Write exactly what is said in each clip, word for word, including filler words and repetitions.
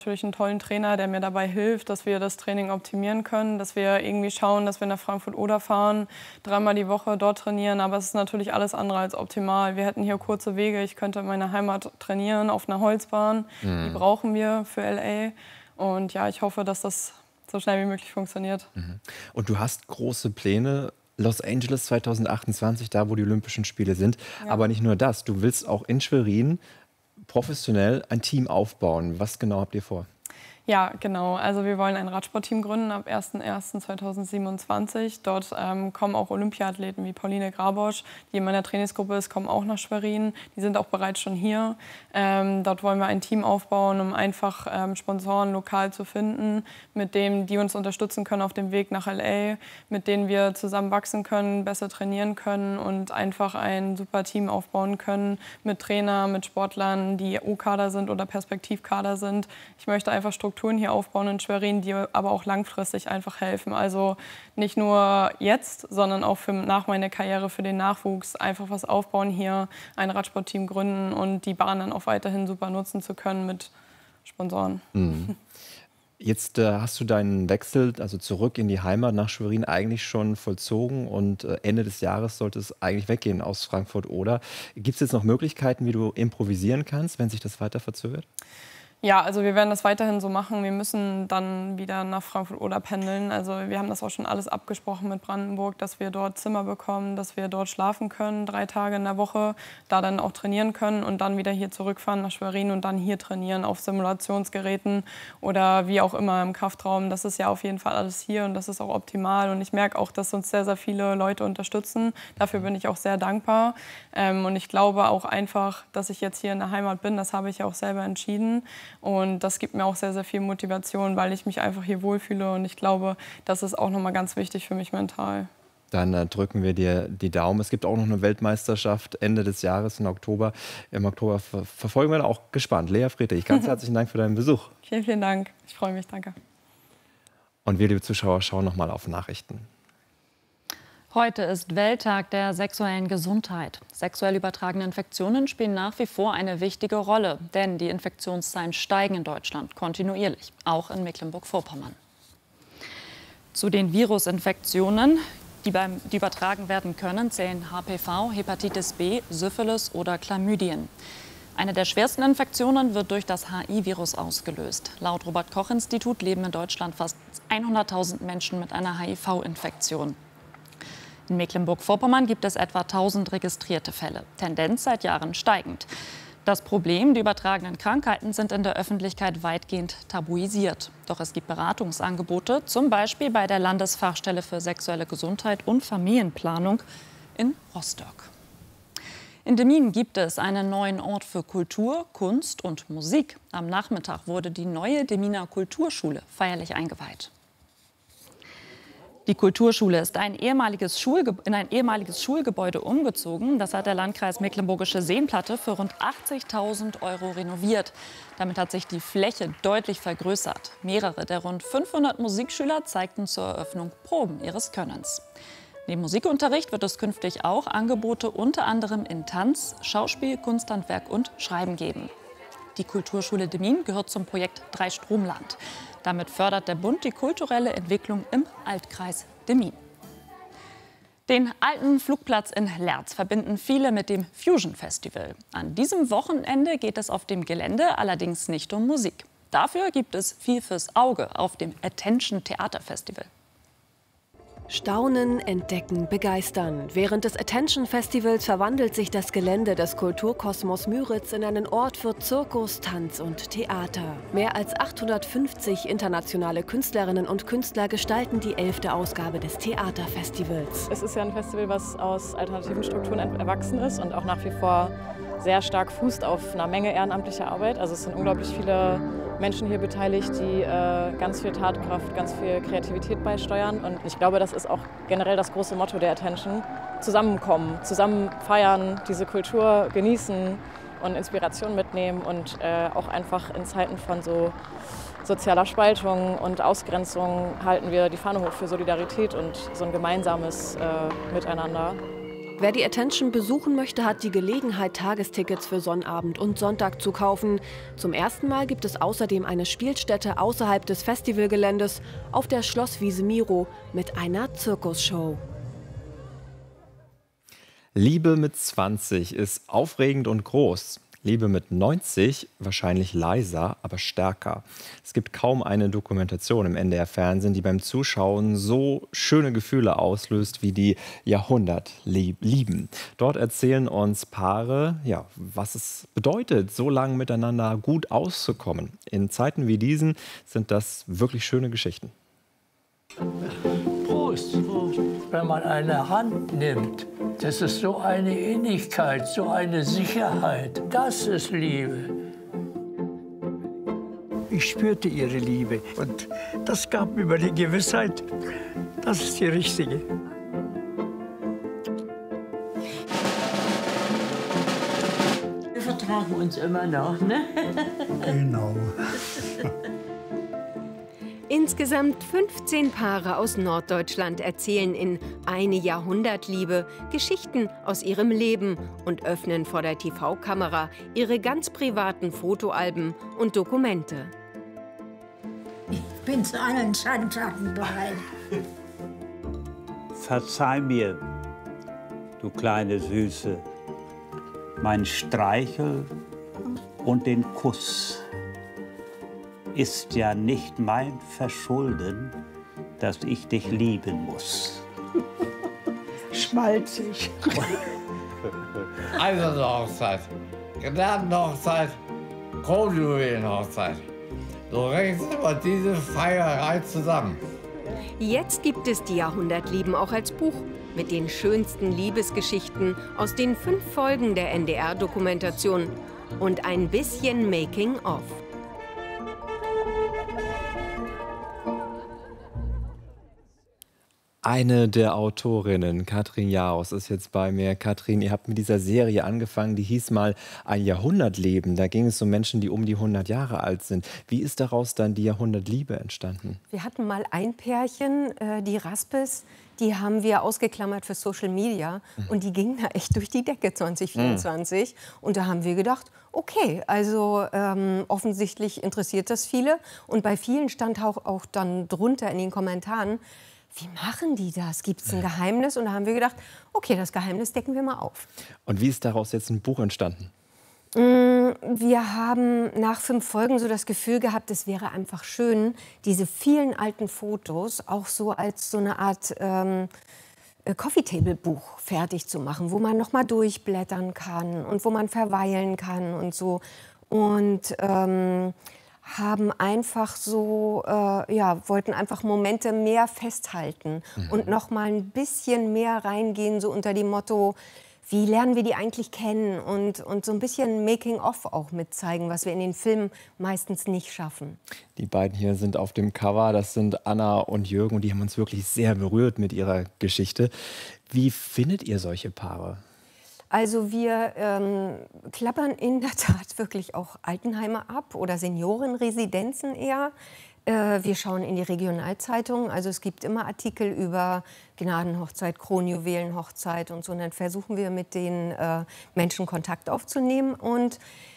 Natürlich einen tollen Trainer, der mir dabei hilft, dass wir das Training optimieren können, dass wir irgendwie schauen, dass wir nach Frankfurt-Oder fahren, dreimal die Woche dort trainieren. Aber es ist natürlich alles andere als optimal. Wir hätten hier kurze Wege. Ich könnte in meiner Heimat trainieren auf einer Holzbahn. Mhm. Die brauchen wir für L A. Und ja, ich hoffe, dass das so schnell wie möglich funktioniert. Mhm. Und du hast große Pläne. Los Angeles zweitausendachtundzwanzig, da wo die Olympischen Spiele sind. Ja. Aber nicht nur das, du willst auch in Schwerin professionell ein Team aufbauen. Was genau habt ihr vor? Ja, genau. Also wir wollen ein Radsportteam gründen ab erster erster zweitausendsiebenundzwanzig. Dort ähm, kommen auch Olympiathleten wie Pauline Grabosch, die in meiner Trainingsgruppe ist, kommen auch nach Schwerin. Die sind auch bereits schon hier. Ähm, dort wollen wir ein Team aufbauen, um einfach ähm, Sponsoren lokal zu finden, mit denen die uns unterstützen können auf dem Weg nach L A, mit denen wir zusammen wachsen können, besser trainieren können und einfach ein super Team aufbauen können mit Trainern, mit Sportlern, die O-Kader sind oder Perspektivkader sind. Ich möchte einfach Strukturen hier aufbauen in Schwerin, die aber auch langfristig einfach helfen. Also nicht nur jetzt, sondern auch für, nach meiner Karriere für den Nachwuchs einfach was aufbauen hier, ein Radsportteam gründen und die Bahn dann auch weiterhin super nutzen zu können mit Sponsoren. Mhm. Jetzt äh, hast du deinen Wechsel, also zurück in die Heimat nach Schwerin, eigentlich schon vollzogen und äh, Ende des Jahres sollte es eigentlich weggehen aus Frankfurt-Oder. Gibt es jetzt noch Möglichkeiten, wie du improvisieren kannst, wenn sich das weiter verzögert? Ja, also wir werden das weiterhin so machen. Wir müssen dann wieder nach Frankfurt-Oder pendeln. Also wir haben das auch schon alles abgesprochen mit Brandenburg, dass wir dort Zimmer bekommen, dass wir dort schlafen können, drei Tage in der Woche, da dann auch trainieren können und dann wieder hier zurückfahren nach Schwerin und dann hier trainieren auf Simulationsgeräten oder wie auch immer im Kraftraum. Das ist ja auf jeden Fall alles hier und das ist auch optimal. Und ich merke auch, dass uns sehr, sehr viele Leute unterstützen. Dafür bin ich auch sehr dankbar. Ähm, und ich glaube auch einfach, dass ich jetzt hier in der Heimat bin, das habe ich ja auch selber entschieden. Und das gibt mir auch sehr, sehr viel Motivation, weil ich mich einfach hier wohlfühle. Und ich glaube, das ist auch nochmal ganz wichtig für mich mental. Dann äh, drücken wir dir die Daumen. Es gibt auch noch eine Weltmeisterschaft Ende des Jahres, im Oktober. Im Oktober ver verfolgen wir da auch gespannt. Lea Friedrich, ganz herzlichen Dank für deinen Besuch. Vielen, vielen Dank. Ich freue mich. Danke. Und wir, liebe Zuschauer, schauen noch mal auf Nachrichten. Heute ist Welttag der sexuellen Gesundheit. Sexuell übertragene Infektionen spielen nach wie vor eine wichtige Rolle, denn die Infektionszahlen steigen in Deutschland kontinuierlich, auch in Mecklenburg-Vorpommern. Zu den Virusinfektionen, die, beim, die übertragen werden können, zählen H P V, Hepatitis B, Syphilis oder Chlamydien. Eine der schwersten Infektionen wird durch das H I-Virus ausgelöst. Laut Robert-Koch-Institut leben in Deutschland fast hunderttausend Menschen mit einer H I V-Infektion. In Mecklenburg-Vorpommern gibt es etwa tausend registrierte Fälle, Tendenz seit Jahren steigend. Das Problem, die übertragenen Krankheiten sind in der Öffentlichkeit weitgehend tabuisiert. Doch es gibt Beratungsangebote, zum Beispiel bei der Landesfachstelle für sexuelle Gesundheit und Familienplanung in Rostock. In Demmin gibt es einen neuen Ort für Kultur, Kunst und Musik. Am Nachmittag wurde die neue Deminer Kulturschule feierlich eingeweiht. Die Kulturschule ist ein ehemaliges Schulge- in ein ehemaliges Schulgebäude umgezogen. Das hat der Landkreis Mecklenburgische Seenplatte für rund achtzigtausend Euro renoviert. Damit hat sich die Fläche deutlich vergrößert. Mehrere der rund fünfhundert Musikschüler zeigten zur Eröffnung Proben ihres Könnens. Neben Musikunterricht wird es künftig auch Angebote unter anderem in Tanz, Schauspiel, Kunsthandwerk und Schreiben geben. Die Kulturschule Demmin gehört zum Projekt Dreistromland. Damit fördert der Bund die kulturelle Entwicklung im Altkreis Demmin. Den alten Flugplatz in Lerz verbinden viele mit dem Fusion Festival. An diesem Wochenende geht es auf dem Gelände allerdings nicht um Musik. Dafür gibt es viel fürs Auge auf dem Attention Theater Festival. Staunen, entdecken, begeistern. Während des Attention Festivals verwandelt sich das Gelände des Kulturkosmos Müritz in einen Ort für Zirkus, Tanz und Theater. Mehr als achthundertfünfzig internationale Künstlerinnen und Künstler gestalten die elfte Ausgabe des Theaterfestivals. Es ist ja ein Festival, was aus alternativen Strukturen erwachsen ist und auch nach wie vor sehr stark fußt auf einer Menge ehrenamtlicher Arbeit. Also es sind unglaublich viele Menschen hier beteiligt, die äh, ganz viel Tatkraft, ganz viel Kreativität beisteuern. Und ich glaube, das ist auch generell das große Motto der Attention. Zusammenkommen, zusammen feiern, diese Kultur genießen und Inspiration mitnehmen und äh, auch einfach in Zeiten von so sozialer Spaltung und Ausgrenzung halten wir die Fahne hoch für Solidarität und so ein gemeinsames äh, Miteinander. Wer die Attention besuchen möchte, hat die Gelegenheit, Tagestickets für Sonnabend und Sonntag zu kaufen. Zum ersten Mal gibt es außerdem eine Spielstätte außerhalb des Festivalgeländes auf der Schlosswiese Miro mit einer Zirkusshow. Liebe mit zwanzig ist aufregend und groß. Liebe mit neunzig wahrscheinlich leiser, aber stärker. Es gibt kaum eine Dokumentation im N D R-Fernsehen, die beim Zuschauen so schöne Gefühle auslöst wie die Jahrhundertlieben. Dort erzählen uns Paare, ja, was es bedeutet, so lange miteinander gut auszukommen. In Zeiten wie diesen sind das wirklich schöne Geschichten. Prost. Prost. Wenn man eine Hand nimmt, das ist so eine Innigkeit, so eine Sicherheit. Das ist Liebe. Ich spürte ihre Liebe und das gab mir die Gewissheit, das ist die richtige. Wir vertragen uns immer noch, ne? Genau. Insgesamt fünfzehn Paare aus Norddeutschland erzählen in Eine Jahrhundertliebe Geschichten aus ihrem Leben und öffnen vor der T V-Kamera ihre ganz privaten Fotoalben und Dokumente. Ich bin zu allen Schandtaten bereit. Verzeih mir, du kleine Süße, mein Streichel und den Kuss. Ist ja nicht mein Verschulden, dass ich dich lieben muss. Schmalzig. Eiserne Hochzeit, Gnadenhochzeit, Kronjuwelenhochzeit. So rechnet man diese Feierei zusammen. Jetzt gibt es die Jahrhundertlieben auch als Buch mit den schönsten Liebesgeschichten aus den fünf Folgen der N D R-Dokumentation und ein bisschen Making-of. Eine der Autorinnen, Katrin Jaros, ist jetzt bei mir. Katrin, ihr habt mit dieser Serie angefangen, die hieß mal Ein Jahrhundertleben. Da ging es um Menschen, die um die hundert Jahre alt sind. Wie ist daraus dann die Jahrhundertliebe entstanden? Wir hatten mal ein Pärchen, äh, die Raspes, die haben wir ausgeklammert für Social Media. Mhm. Und die gingen da echt durch die Decke zwanzig vierundzwanzig. Mhm. Und da haben wir gedacht, okay, also ähm, offensichtlich interessiert das viele. Und bei vielen stand auch, auch dann drunter in den Kommentaren, wie machen die das? Gibt es ein Geheimnis? Und da haben wir gedacht, okay, das Geheimnis decken wir mal auf. Und wie ist daraus jetzt ein Buch entstanden? Wir haben nach fünf Folgen so das Gefühl gehabt, es wäre einfach schön, diese vielen alten Fotos auch so als so eine Art ähm, Coffee-Table-Buch fertig zu machen, wo man noch mal durchblättern kann und wo man verweilen kann und so. Und ähm, haben einfach so, äh, ja, wollten einfach Momente mehr festhalten mhm. und noch mal ein bisschen mehr reingehen, so unter dem Motto, wie lernen wir die eigentlich kennen und, und so ein bisschen Making-of auch mitzeigen, was wir in den Filmen meistens nicht schaffen. Die beiden hier sind auf dem Cover, das sind Anna und Jürgen und die haben uns wirklich sehr berührt mit ihrer Geschichte. Wie findet ihr solche Paare? Also wir ähm, klappern in der Tat wirklich auch Altenheime ab oder Seniorenresidenzen eher. Äh, wir schauen in die Regionalzeitungen. Also es gibt immer Artikel über Gnadenhochzeit, Kronjuwelenhochzeit und so. Und dann versuchen wir mit den äh, Menschen Kontakt aufzunehmen. Und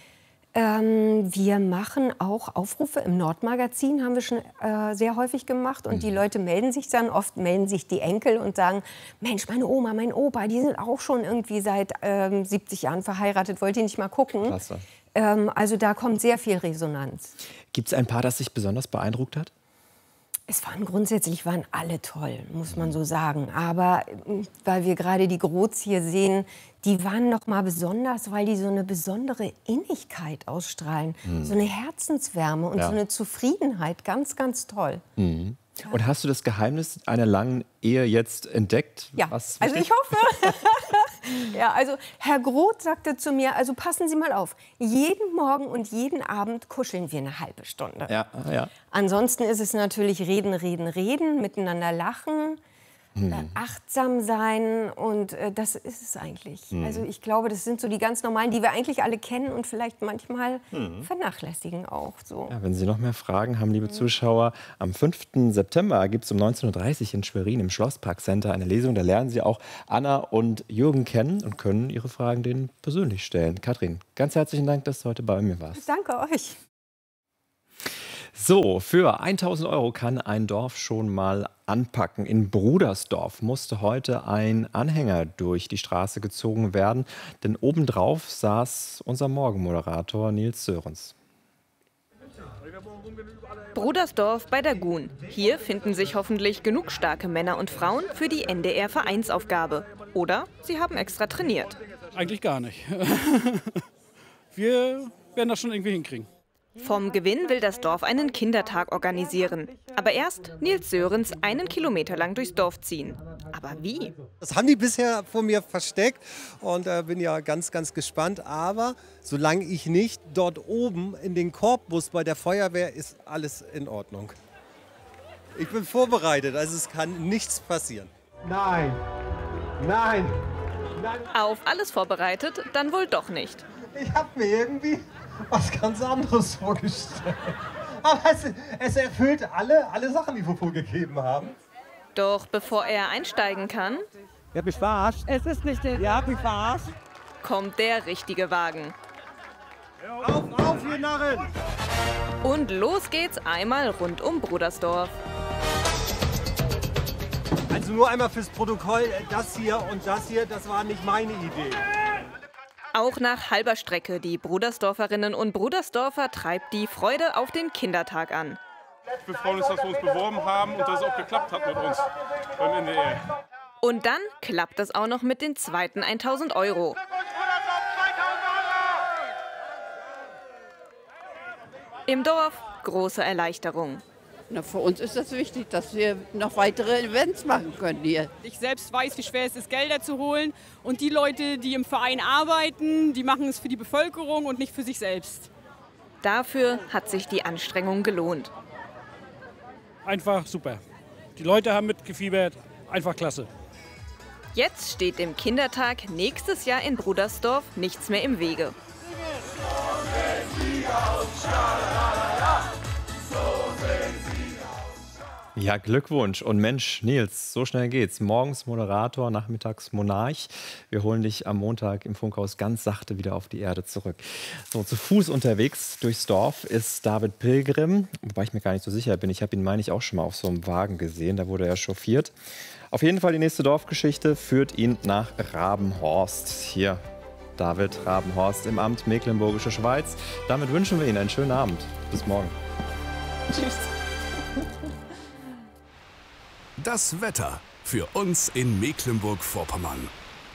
ähm, wir machen auch Aufrufe im Nordmagazin, haben wir schon äh, sehr häufig gemacht. Und die Leute melden sich dann, oft melden sich die Enkel und sagen, Mensch, meine Oma, mein Opa, die sind auch schon irgendwie seit ähm, siebzig Jahren verheiratet, wollt ihr nicht mal gucken? Klasse. Ähm, also da kommt sehr viel Resonanz. Gibt es ein Paar, das dich besonders beeindruckt hat? Es waren grundsätzlich waren alle toll, muss man so sagen. Aber weil wir gerade die Groths hier sehen, die waren noch mal besonders, weil die so eine besondere Innigkeit ausstrahlen. Mhm. So eine Herzenswärme und ja. so eine Zufriedenheit. Ganz, ganz toll. Mhm. Und hast du das Geheimnis einer langen Ehe jetzt entdeckt? Ja, Was also ich hoffe. Ja, also Herr Groth sagte zu mir, also passen Sie mal auf, jeden Morgen und jeden Abend kuscheln wir eine halbe Stunde. Ja, ja. Ansonsten ist es natürlich reden, reden, reden, miteinander lachen. hm. äh, achtsam sein und äh, das ist es eigentlich. Hm. Also ich glaube, das sind so die ganz normalen, die wir eigentlich alle kennen und vielleicht manchmal hm. vernachlässigen auch. So. Ja, wenn Sie noch mehr Fragen haben, liebe hm. Zuschauer, am fünften September gibt es um neunzehn Uhr dreißig in Schwerin im Schlossparkcenter eine Lesung. Da lernen Sie auch Anna und Jürgen kennen und können Ihre Fragen denen persönlich stellen. Katrin, ganz herzlichen Dank, dass du heute bei mir warst. Danke euch. So, für tausend Euro kann ein Dorf schon mal anpacken. In Brudersdorf musste heute ein Anhänger durch die Straße gezogen werden, denn obendrauf saß unser Morgenmoderator Nils Sörensen. Brudersdorf bei der Gun. Hier finden sich hoffentlich genug starke Männer und Frauen für die N D R-Vereinsaufgabe. Oder sie haben extra trainiert. Eigentlich gar nicht. Wir werden das schon irgendwie hinkriegen. Vom Gewinn will das Dorf einen Kindertag organisieren. Aber erst Nils Sörens einen Kilometer lang durchs Dorf ziehen. Aber wie? Das haben die bisher vor mir versteckt und äh, bin ja ganz, ganz gespannt. Aber solange ich nicht dort oben in den Korb muss bei der Feuerwehr, ist alles in Ordnung. Ich bin vorbereitet, also es kann nichts passieren. Nein, nein, nein. Auf alles vorbereitet, dann wohl doch nicht. Ich habe mir irgendwie was ganz anderes vorgestellt. Aber es, es erfüllt alle, alle Sachen, die wir vorgegeben haben. Doch bevor er einsteigen kann, ja, mich verarscht. Es ist nicht der. Ja, mich verarscht. Kommt der richtige Wagen. Auf, auf, ihr Narren! Und los geht's einmal rund um Brudersdorf. Also nur einmal fürs Protokoll, das hier und das hier, das war nicht meine Idee. Auch nach halber Strecke, die Brudersdorferinnen und Brudersdorfer treibt die Freude auf den Kindertag an. Wir freuen uns, dass wir uns beworben haben und dass es auch geklappt hat mit uns beim N D R. Und dann klappt es auch noch mit den zweiten tausend Euro. Im Dorf große Erleichterung. Na, für uns ist das wichtig, dass wir noch weitere Events machen können hier. Ich selbst weiß, wie schwer es ist, Gelder zu holen. Und die Leute, die im Verein arbeiten, die machen es für die Bevölkerung und nicht für sich selbst. Dafür hat sich die Anstrengung gelohnt. Einfach super. Die Leute haben mitgefiebert. Einfach klasse. Jetzt steht dem Kindertag nächstes Jahr in Brudersdorf nichts mehr im Wege. Ja, Glückwunsch. Und Mensch, Nils, so schnell geht's. Morgens Moderator, nachmittags Monarch. Wir holen dich am Montag im Funkhaus ganz sachte wieder auf die Erde zurück. So, zu Fuß unterwegs durchs Dorf ist David Pilgrim. Wobei ich mir gar nicht so sicher bin. Ich habe ihn, meine ich, auch schon mal auf so einem Wagen gesehen. Da wurde er chauffiert. Auf jeden Fall die nächste Dorfgeschichte führt ihn nach Rabenhorst. Hier, David Rabenhorst im Amt Mecklenburgische Schweiz. Damit wünschen wir Ihnen einen schönen Abend. Bis morgen. Tschüss. Das Wetter für uns in Mecklenburg-Vorpommern.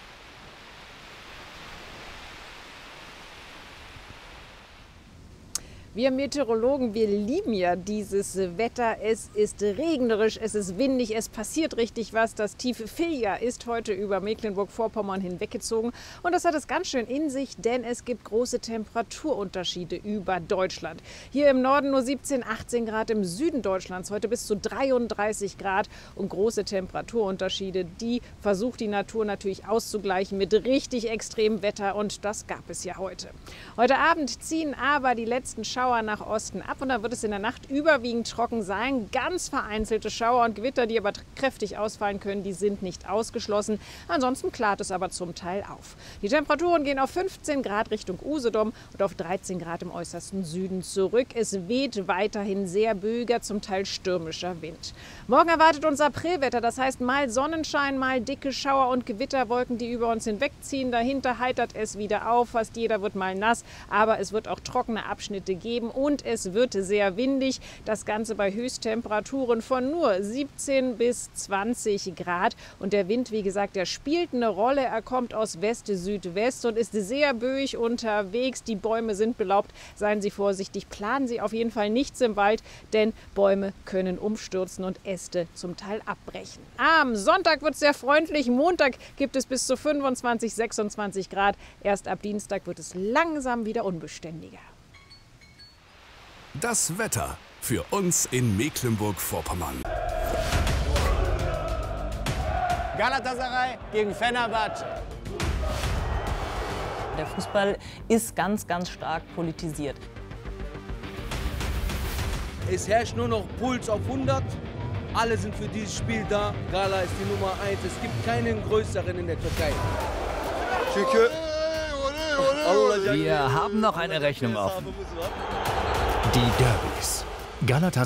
Wir Meteorologen, wir lieben ja dieses Wetter. Es ist regnerisch, es ist windig, es passiert richtig was. Das tiefe Filja ist heute über Mecklenburg-Vorpommern hinweggezogen. Und das hat es ganz schön in sich, denn es gibt große Temperaturunterschiede über Deutschland. Hier im Norden nur siebzehn, achtzehn Grad, im Süden Deutschlands heute bis zu dreiunddreißig Grad. Und große Temperaturunterschiede, die versucht die Natur natürlich auszugleichen mit richtig extremem Wetter. Und das gab es ja heute. Heute Abend ziehen aber die letzten Schauer nach Osten ab und dann wird es in der Nacht überwiegend trocken sein. Ganz vereinzelte Schauer und Gewitter, die aber kräftig ausfallen können, die sind nicht ausgeschlossen. Ansonsten klart es aber zum Teil auf. Die Temperaturen gehen auf fünfzehn Grad Richtung Usedom und auf dreizehn Grad im äußersten Süden zurück. Es weht weiterhin sehr böiger, zum Teil stürmischer Wind. Morgen erwartet uns Aprilwetter, das heißt mal Sonnenschein, mal dicke Schauer und Gewitterwolken, die über uns hinwegziehen. Dahinter heitert es wieder auf, fast jeder wird mal nass, aber es wird auch trockene Abschnitte geben. Und es wird sehr windig. Das Ganze bei Höchsttemperaturen von nur siebzehn bis zwanzig Grad. Und der Wind, wie gesagt, der spielt eine Rolle. Er kommt aus West-Südwest und ist sehr böig unterwegs. Die Bäume sind belaubt. Seien Sie vorsichtig. Planen Sie auf jeden Fall nichts im Wald, denn Bäume können umstürzen und Äste zum Teil abbrechen. Am Sonntag wird es sehr freundlich. Montag gibt es bis zu fünfundzwanzig, sechsundzwanzig Grad. Erst ab Dienstag wird es langsam wieder unbeständiger. Das Wetter für uns in Mecklenburg-Vorpommern. Galatasaray gegen Fenerbahce. Der Fußball ist ganz, ganz stark politisiert. Es herrscht nur noch Puls auf hundert. Alle sind für dieses Spiel da. Gala ist die Nummer eins. Es gibt keinen größeren in der Türkei. Wir haben noch eine Rechnung offen. Die Derbys. Galatasaray